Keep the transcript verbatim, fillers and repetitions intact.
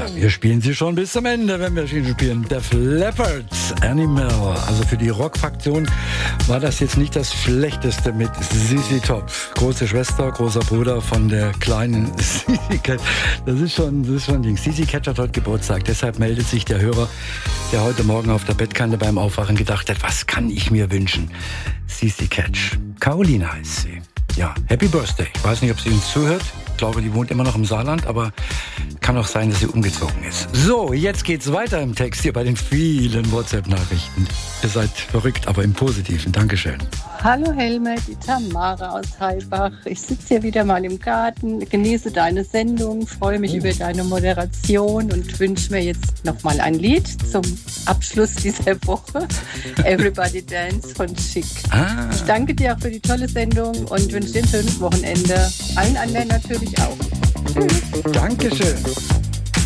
Wir spielen sie schon bis zum Ende, wenn wir sie spielen. Def Leppard, Animal. Also für die Rockfraktion war das jetzt nicht das Schlechteste mit Z Z Top. Große Schwester, großer Bruder von der kleinen Z Z Cat. Das ist schon, das ist schon ein Ding. Z Z Cat hat heute Geburtstag. Deshalb meldet sich der Hörer, der heute Morgen auf der Bettkante beim Aufwachen gedacht hat, was kann ich mir wünschen? Z Z Cat. Caroline heißt sie. Ja, Happy Birthday. Ich weiß nicht, ob sie uns zuhört. Ich glaube, die wohnt immer noch im Saarland, aber kann auch sein, dass sie umgezogen ist. So, jetzt geht's weiter im Text hier bei den vielen WhatsApp-Nachrichten. Ihr seid verrückt, aber im Positiven. Dankeschön. Hallo Helmut, die Tamara aus Heilbach. Ich sitze hier wieder mal im Garten, genieße deine Sendung, freue mich oh. über deine Moderation und wünsche mir jetzt nochmal ein Lied zum Abschluss dieser Woche. Everybody Dance von Chic. Ah. Ich danke dir auch für die tolle Sendung und wünsche dir ein schönes Wochenende. Allen anderen natürlich auch. Tschüss. Dankeschön.